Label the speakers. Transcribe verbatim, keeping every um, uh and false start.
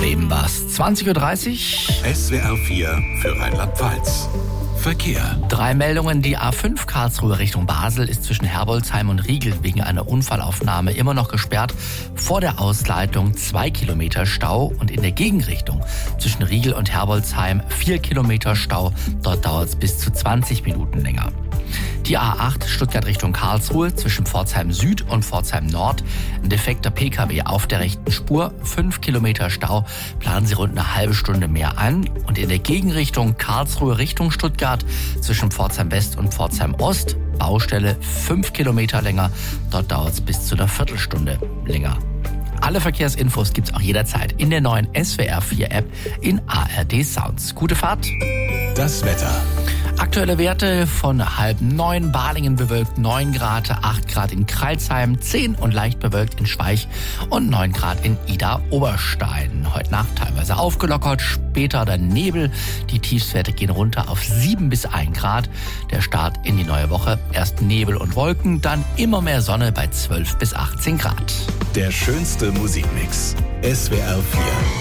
Speaker 1: Wem war's? zwanzig Uhr dreißig.
Speaker 2: S W R vier für Rheinland-Pfalz. Verkehr.
Speaker 1: Drei Meldungen. Die A fünf Karlsruhe Richtung Basel ist zwischen Herbolzheim und Riegel wegen einer Unfallaufnahme immer noch gesperrt. Vor der Ausleitung zwei Kilometer Stau und in der Gegenrichtung zwischen Riegel und Herbolzheim vier Kilometer Stau. Dort dauert es bis zu zwanzig Minuten länger. Die A acht Stuttgart Richtung Karlsruhe zwischen Pforzheim Süd und Pforzheim Nord. Ein defekter P K W auf der rechten Spur, fünf Kilometer Stau. Planen Sie rund eine halbe Stunde mehr an. Und in der Gegenrichtung Karlsruhe Richtung Stuttgart zwischen Pforzheim West und Pforzheim Ost. Baustelle fünf Kilometer länger. Dort dauert es bis zu einer Viertelstunde länger. Alle Verkehrsinfos gibt's auch jederzeit in der neuen S W R vier App in A R D Sounds. Gute Fahrt.
Speaker 2: Das Wetter.
Speaker 1: Aktuelle Werte von halb neun, Balingen bewölkt neun Grad, acht Grad in Crailsheim, zehn und leicht bewölkt in Schweich und neun Grad in Idar-Oberstein. Heute Nacht teilweise aufgelockert, später dann Nebel. Die Tiefstwerte gehen runter auf sieben bis ein Grad. Der Start in die neue Woche, erst Nebel und Wolken, dann immer mehr Sonne bei zwölf bis achtzehn Grad.
Speaker 2: Der schönste Musikmix. S W R vier.